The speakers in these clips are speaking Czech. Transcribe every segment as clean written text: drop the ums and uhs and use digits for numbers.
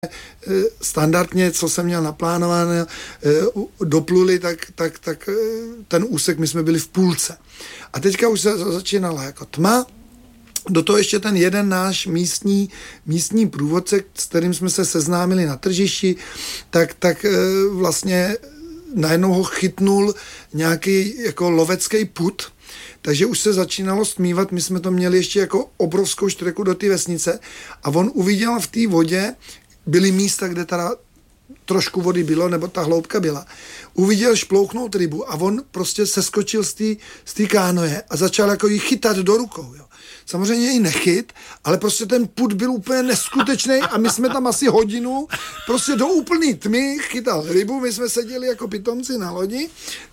standardně, co jsem měl naplánováno, dopluli, tak ten úsek, my jsme byli v půlce. A teďka už se začínala jako tma, do toho ještě ten jeden náš místní průvodce, s kterým jsme se seznámili na tržišti, tak vlastně najednou ho chytnul nějaký jako lovecký pud, takže už se začínalo stmívat, my jsme to měli ještě jako obrovskou štreku do té vesnice a on uviděl v té vodě, byly místa, kde teda trošku vody bylo, nebo ta hloubka byla. Uviděl šplouchnout rybu a on prostě seskočil z té kánoje a začal jako ji chytat do rukou. Jo. Samozřejmě i nechyt, ale prostě ten pud byl úplně neskutečný a my jsme tam asi hodinu prostě do úplný tmy chytal rybu, my jsme seděli jako pitomci na lodi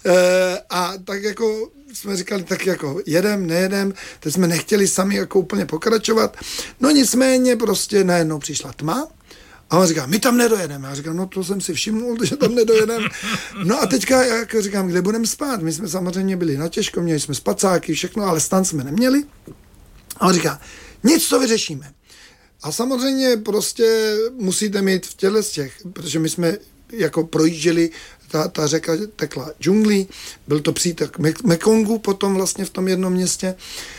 a tak jako jsme říkali, tak jako nejedem, teď jsme nechtěli sami jako úplně pokračovat, no nicméně prostě najednou přišla tma. A on říká, my tam nedojedeme. Já říkám, no to jsem si všimnul, že tam nedojedeme. No a teďka, jak říkám, kde budeme spát? My jsme samozřejmě byli na těžko, měli jsme spacáky, všechno, ale stan jsme neměli. A on říká, nic to vyřešíme. A samozřejmě prostě musíte mít v těle z těch, protože my jsme jako projížděli, ta řeka tekla džunglí, byl to přítok Mekongu potom vlastně v tom jednom městě.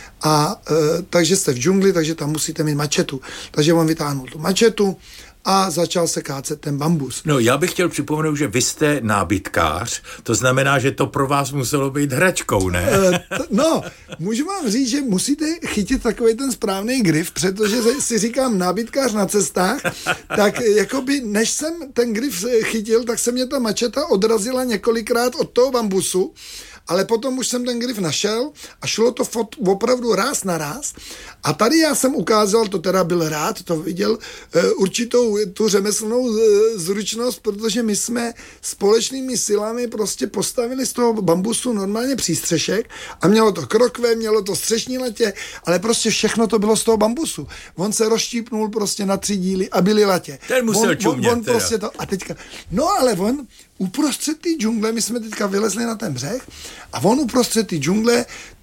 A takže jste v džungli, takže tam musíte mít mačetu. Takže on vytáhnul tu mačetu a začal se kácet ten bambus. No, já bych chtěl připomenout, že vy jste nábytkář, to znamená, že to pro vás muselo být hračkou, ne? No, můžu vám říct, že musíte chytit takový ten správný grif, protože si říkám nábytkář na cestách, tak jakoby než jsem ten grif chytil, tak se mě ta mačeta odrazila několikrát od toho bambusu, ale potom už jsem ten grif našel a šlo to opravdu ráz na ráz. A tady já jsem ukázal, to teda byl rád, to viděl, určitou tu řemeslnou zručnost, protože my jsme společnými silami prostě postavili z toho bambusu normálně přístřešek a mělo to krokve, mělo to střešní latě, ale prostě všechno to bylo z toho bambusu. On se rozštípnul prostě na 3 díly a byly latě. Ten musel čumět on prostě to, a teďka, no ale on uprostřed té džungle, my jsme teďka vylezli na ten břeh a on uprostřed té džungle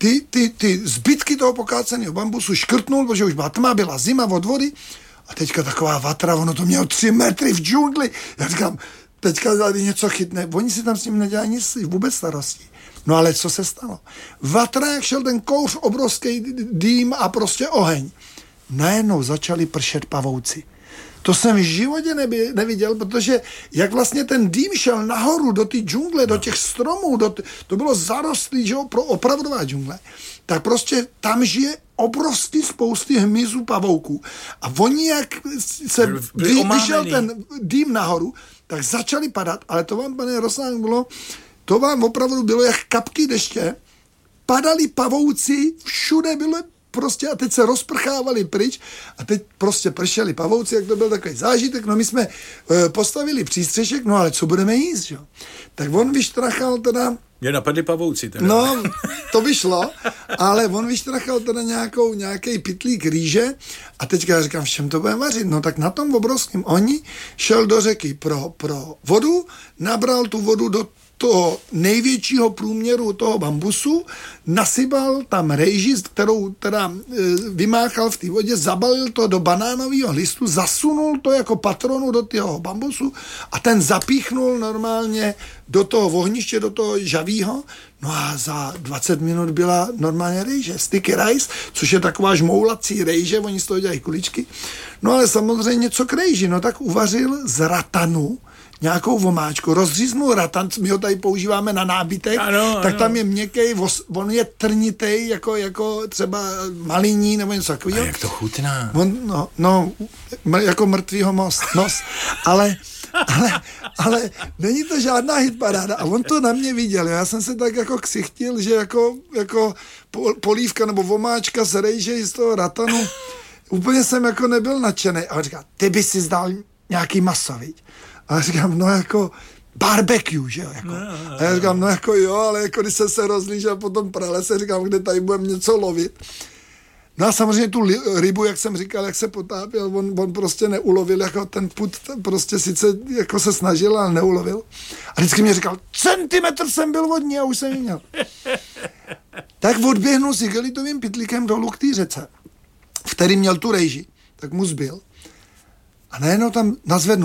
ty zbytky toho pokáceného bambusu škrtnul, protože už byla tma, byla zima od vody a teďka taková vatra, ono to mělo 3 metry v džungli. Já říkám, teďka tady něco chytne. Oni si tam s tím nedělají nic, vůbec starosti. No ale co se stalo? Vatra, jak šel ten kouř, obrovský dým a prostě oheň. Najednou začali pršet pavouci. To jsem v životě neviděl, protože jak vlastně ten dým šel nahoru do té džungle, do těch stromů, to bylo zarostlý, že jo, pro opravdová džungle, tak prostě tam žije obrovský spousty hmyzů pavouků. A oni, jak se vyšel ten dým nahoru, tak začali padat, ale to vám, pane Rosán, to vám opravdu bylo jak kapky deště, padali pavouci, všude bylo prostě a teď se rozprchávali pryč a teď prostě pršeli pavouci, jak to byl takový zážitek. No my jsme postavili přístřešek, no ale co budeme jíst, jo? Tak on vyštrachal teda... Mě napadli pavouci teda. No, to by šlo, ale on vyštrachal teda nějaký pytlík rýže a teďka já říkám, v čem to budeme vařit? No tak na tom obrovském ohni šel do řeky pro vodu, nabral tu vodu do toho největšího průměru toho bambusu, nasypal tam rejži, kterou teda vymáchal v té vodě, zabalil to do banánového listu, zasunul to jako patronu do toho bambusu a ten zapíchnul normálně do toho ohniště, do toho žavýho. No a za 20 minut byla normálně rejže, sticky rice, což je taková žmoulací rejže, oni z toho dělají kuličky. No ale samozřejmě co k rejži, no tak uvařil z ratanu nějakou vomáčku, rozříznul ratan, my ho tady používáme na nábytek, ano. Tak tam je měkkej, on je trnitej, jako třeba maliní nebo něco takového. A jak to chutná? Jako mrtvýho nos, ale není to žádná hitparáda a on to na mě viděl, já jsem se tak jako ksichtil, že jako polívka nebo vomáčka z rejže z toho ratanu, úplně jsem jako nebyl nadšený a on říká, ty by si zdal nějaký maso, viď? A já říkám, no jako barbecue, že jo, jako. A já říkám, no jako jo, ale jako když jsem se rozlížel po tom pralese, říkám, kde tady budeme něco lovit. No a samozřejmě tu rybu, jak jsem říkal, jak se potápěl, on prostě neulovil, jako ten pud prostě sice jako se snažil, ale neulovil. A vždycky mě říkal, centimetr jsem byl od ní a už jsem ji měl. Tak odběhnul s igelitovým pytlíkem dolů k té řece, v který měl tu rejži, tak mu zbyl. A najednou tam nazvednu